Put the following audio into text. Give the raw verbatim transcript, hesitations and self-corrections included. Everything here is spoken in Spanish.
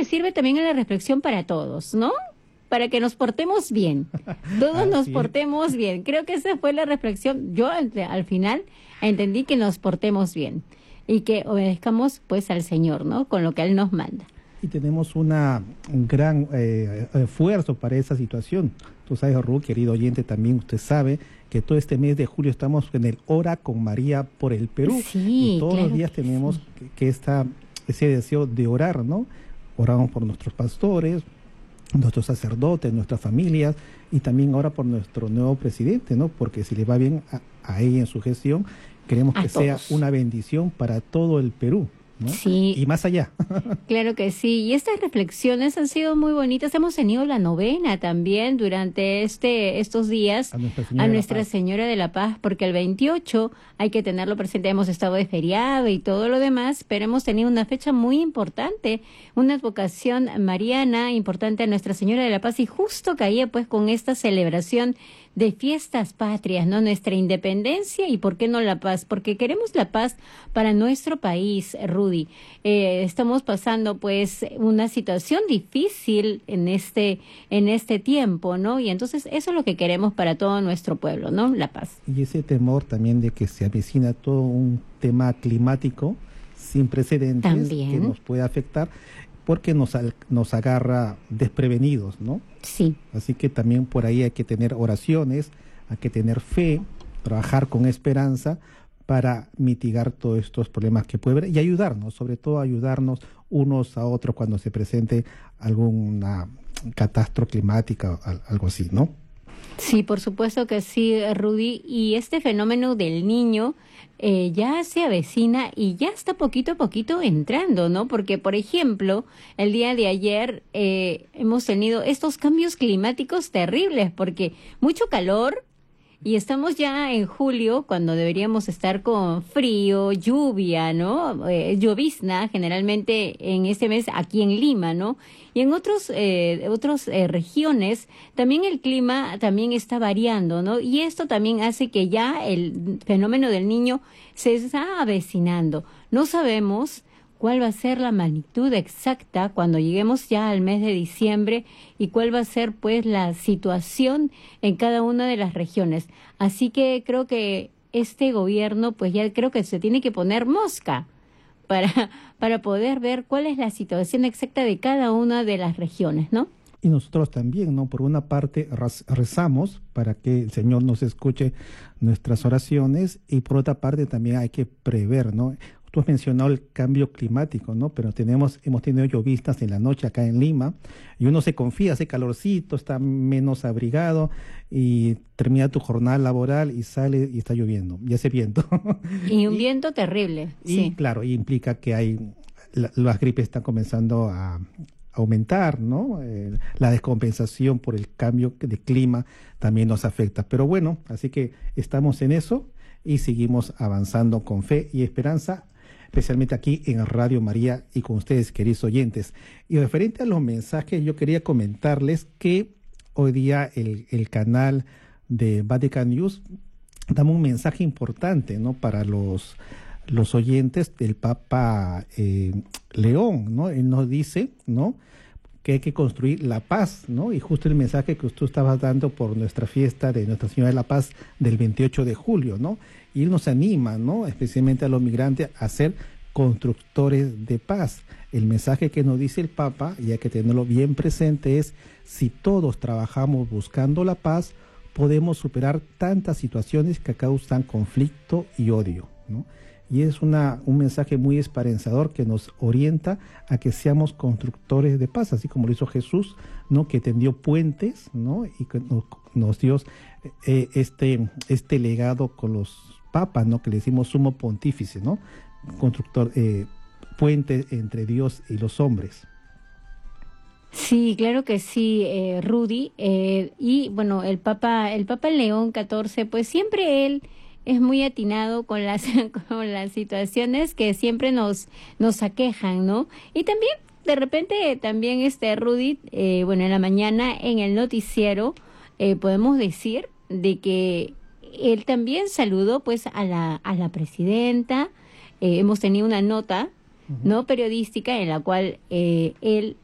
que sirve también en la reflexión para todos, ¿no? Para que nos portemos bien, todos nos portemos bien. Creo que esa fue la reflexión. Yo al, al final entendí que nos portemos bien y que obedezcamos pues al Señor, ¿no? Con lo que Él nos manda. Y tenemos una, un gran eh, esfuerzo para esa situación. Tú sabes, Ru, querido oyente, también usted sabe que todo este mes de julio estamos en el Ora con María por el Perú. Sí, y todos claro los días que tenemos sí. que, que esta, ese deseo de orar, ¿no? Oramos por nuestros pastores, nuestros sacerdotes, nuestras familias y también ahora por nuestro nuevo presidente, ¿no? Porque si le va bien a, a ella en su gestión, queremos A que todos. sea una bendición para todo el Perú, ¿no? Sí. Y más allá. Claro que sí, y estas reflexiones han sido muy bonitas. Hemos tenido la novena también durante este estos días A Nuestra Señora, a de, Nuestra la Paz. Señora de la Paz, porque el veintiocho hay que tenerlo presente. Hemos estado de feriado y todo lo demás, pero hemos tenido una fecha muy importante, una advocación mariana importante a Nuestra Señora de la Paz, y justo caía pues con esta celebración de fiestas patrias, ¿no? Nuestra independencia y por qué no la paz, porque queremos la paz para nuestro país, Rudy. Eh, estamos pasando pues una situación difícil en este en este tiempo, ¿no? Y entonces eso es lo que queremos para todo nuestro pueblo, ¿no? La paz. Y ese temor también de que se avecina todo un tema climático sin precedentes También. que nos puede afectar porque nos, al- nos agarra desprevenidos, ¿no? Sí. Así que también por ahí hay que tener oraciones, hay que tener fe, trabajar con esperanza para mitigar todos estos problemas que puede haber y ayudarnos, sobre todo ayudarnos unos a otros cuando se presente alguna catástrofe climática o al- algo así, ¿no? Sí, por supuesto que sí, Rudy. Y este fenómeno del niño eh, ya se avecina y ya está poquito a poquito entrando, ¿no? Porque, por ejemplo, el día de ayer eh, hemos tenido estos cambios climáticos terribles, porque mucho calor. Y estamos ya en julio, cuando deberíamos estar con frío, lluvia, ¿no? Eh, llovizna, generalmente en este mes aquí en Lima, ¿no? Y en otros, eh, otros eh, regiones también el clima también está variando, ¿no? Y esto también hace que ya el fenómeno del niño se está avecinando. No sabemos cuál va a ser la magnitud exacta cuando lleguemos ya al mes de diciembre y cuál va a ser pues la situación en cada una de las regiones. Así que creo que este gobierno pues ya creo que se tiene que poner mosca para, para poder ver cuál es la situación exacta de cada una de las regiones, ¿no? Y nosotros también, ¿no? Por una parte raz- rezamos para que el Señor nos escuche nuestras oraciones y por otra parte también hay que prever, ¿no? Tú has mencionado el cambio climático, ¿no? Pero tenemos, hemos tenido lloviznas en la noche acá en Lima y uno se confía, hace calorcito, está menos abrigado y termina tu jornada laboral y sale y está lloviendo y hace viento. Y un viento terrible, Y sí. claro, y implica que hay la- las gripes están comenzando a aumentar, ¿no? Eh, la descompensación por el cambio de clima también nos afecta. Pero bueno, así que estamos en eso y seguimos avanzando con fe y esperanza, especialmente aquí en Radio María y con ustedes, queridos oyentes. Y referente a los mensajes, yo quería comentarles que hoy día el, el canal de Vatican News da un mensaje importante, ¿no? Para los los oyentes del Papa eh, León, ¿no? Él nos dice, ¿no? Que hay que construir la paz, ¿no? Y justo el mensaje que tú estabas dando por nuestra fiesta de Nuestra Señora de la Paz del veintiocho de julio, ¿no? Y él nos anima, ¿no? Especialmente a los migrantes a ser constructores de paz. El mensaje que nos dice el Papa, y hay que tenerlo bien presente, es si todos trabajamos buscando la paz, podemos superar tantas situaciones que causan conflicto y odio, ¿no? Y es una, un mensaje muy esperanzador que nos orienta a que seamos constructores de paz, así como lo hizo Jesús, ¿no? Que tendió puentes, ¿no? Y que nos, nos dio eh, este, este legado con los papas, ¿no? Que le decimos sumo pontífice, ¿no? Constructor, eh, puente entre Dios y los hombres. Sí, claro que sí, eh, Rudy. Eh, y bueno, el Papa, el Papa León catorce, pues siempre él es muy atinado con las con las situaciones que siempre nos nos aquejan, ¿no? Y también de repente también este Rudy, eh, bueno, en la mañana en el noticiero eh, podemos decir de que él también saludó pues a la a la presidenta. Eh, hemos tenido una nota, uh-huh, no periodística en la cual eh, él